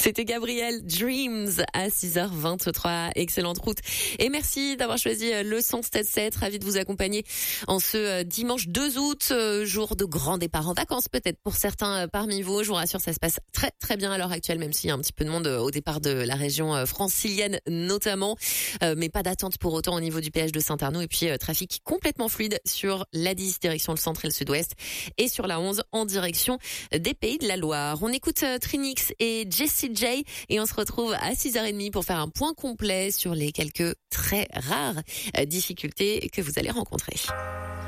C'était Gabriel Dreams à 6h23. Excellente route. Et merci d'avoir choisi le 107.7. Ravi de vous accompagner en ce dimanche 2 août, jour de grand départ en vacances peut-être pour certains parmi vous. Je vous rassure, ça se passe très très bien à l'heure actuelle, même s'il y a un petit peu de monde au départ de la région francilienne notamment. Mais pas d'attente pour autant au niveau du péage de Saint-Arnaud. Et puis trafic complètement fluide sur la 10 direction le centre et le sud-ouest et sur la 11 en direction des Pays de la Loire. On écoute Trinix et Jessie J et on se retrouve à 6h30 pour faire un point complet sur les quelques très rares difficultés que vous allez rencontrer.